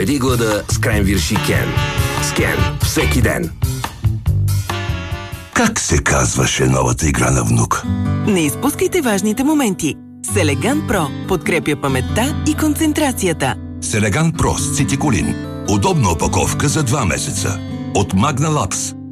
Победи глада с Кренвирши Кен. С Кен всеки ден. Как се казваше новата игра на внук? Не изпускайте важните моменти. Селеган Про подкрепя паметта и концентрацията. Селеган Про с цитиколин. Удобна опаковка за 2 месеца. От Magna Labs.